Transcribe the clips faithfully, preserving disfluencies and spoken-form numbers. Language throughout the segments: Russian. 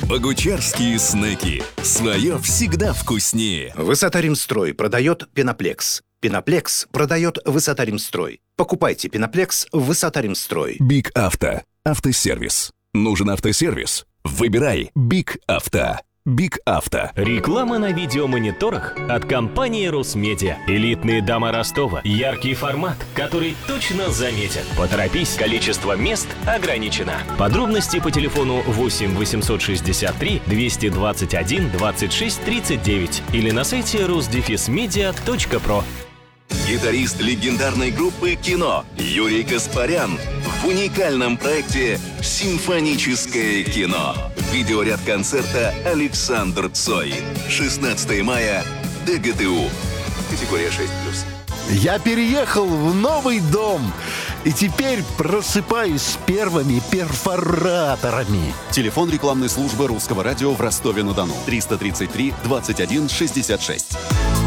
Богучарские снеки. Свое всегда вкуснее. Высота-Римстрой продает Пеноплекс. Пеноплекс продает Высота-Римстрой. Покупайте Пеноплекс в Высота-Римстрой. Биг Авто. Автосервис. Нужен автосервис? Выбирай Биг Авто. Биг Авто. Реклама на видеомониторах от компании Русмедиа. Элитные дома Ростова. Яркий формат, который точно заметен. Поторопись, количество мест ограничено. Подробности по телефону восемь восемьсот шестьдесят три двести двадцать один двадцать шесть тридцать девять или на сайте рус дефис медиа точка про. Гитарист легендарной группы «Кино» Юрий Гаспарян в уникальном проекте «Симфоническое кино». Видеоряд концерта «Александр Цой». шестнадцатого мая. ДГТУ. Категория шесть плюс. Я переехал в новый дом и теперь просыпаюсь с первыми перфораторами. Телефон рекламной службы Русского радио в Ростове-на-Дону. триста тридцать три двадцать один шестьдесят шесть.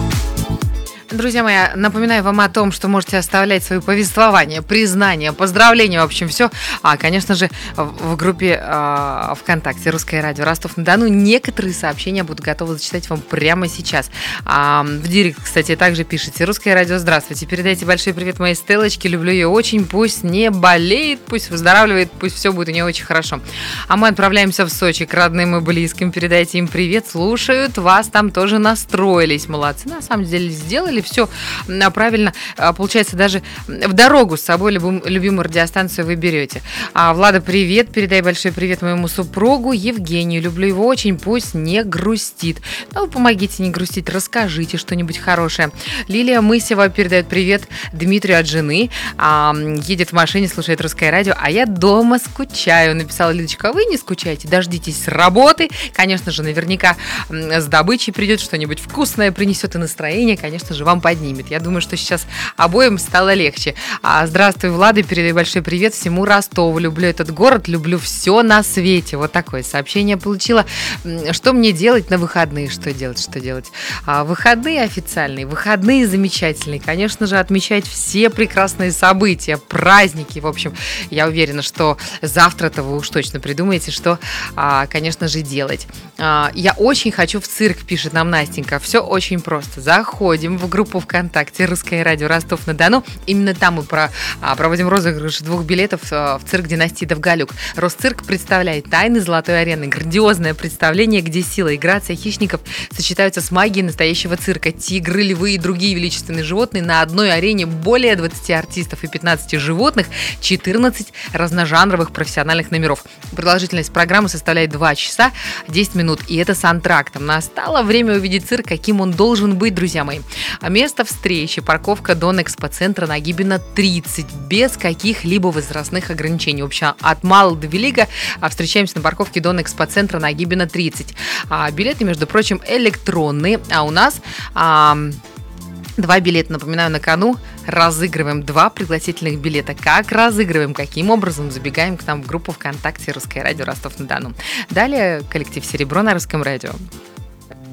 Друзья мои, напоминаю вам о том, что можете оставлять свои повествования, признания, поздравления, в общем, все. А, конечно же, в группе э, ВКонтакте «Русское радио Ростов-на-Дону» некоторые сообщения буду готова зачитать вам прямо сейчас. А, в директ, кстати, также пишите: «Русское радио, здравствуйте. Передайте большой привет моей Стеллочке. Люблю ее очень. Пусть не болеет, пусть выздоравливает, пусть все будет у нее очень хорошо». А мы отправляемся в Сочи к родным и близким. Передайте им привет. Слушают вас, там тоже настроились. Молодцы, на самом деле, сделали все правильно. Получается, даже в дорогу с собой любым, любимую радиостанцию вы берете. А, Влада, привет. Передай большой привет моему супругу Евгению. Люблю его очень. Пусть не грустит. Ну, помогите не грустить. Расскажите что-нибудь хорошее. Лилия Мысева передает привет Дмитрию от жены. А, едет в машине, слушает «Русское радио». А я дома скучаю. Написала Лидочка. А вы не скучайте. Дождитесь с работы. Конечно же, наверняка с добычей придет, что-нибудь вкусное принесет и настроение, конечно же, вам поднимет. Я думаю, что сейчас обоим стало легче. А, здравствуй, Влада, передаю большой привет всему Ростову. Люблю этот город, люблю все на свете. Вот такое сообщение получила. Что мне делать на выходные? Что делать? Что делать? А, выходные официальные, выходные замечательные. Конечно же, отмечать все прекрасные события, праздники. В общем, я уверена, что завтра-то вы уж точно придумаете, что, а, конечно же, делать. А, я очень хочу в цирк, пишет нам Настенька. Все очень просто. Заходим в группу ВКонтакте «Русское радио Ростов-на-Дону». Именно там мы про, а, проводим розыгрыш двух билетов а, в цирк династии Довголюк. Росцирк представляет «Тайны Золотой арены». Грандиозное представление, где сила и грация хищников сочетаются с магией настоящего цирка. Тигры, львы и другие величественные животные на одной арене. Более двадцати артистов и пятнадцати животных, четырнадцать разножанровых профессиональных номеров. Продолжительность программы составляет два часа десять минут. И это с антрактом. Настало время увидеть цирк, каким он должен быть, друзья мои. Место встречи — парковка Дон Экспоцентра Нагибина тридцать, без каких-либо возрастных ограничений. В общем, от мала до велика встречаемся на парковке Дон Экспоцентра Нагибина тридцать. А билеты, между прочим, электронные, а у нас... А, Два билета, напоминаю, на кону. Разыгрываем два пригласительных билета. Как разыгрываем? Каким образом? Забегаем к нам в группу ВКонтакте «Русское радио Ростов-на-Дону». Далее коллектив «Серебро» на Русском радио.